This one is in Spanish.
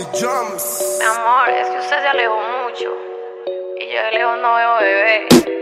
Mi amor, es que usted se alejó mucho y yo de lejos no veo bebé.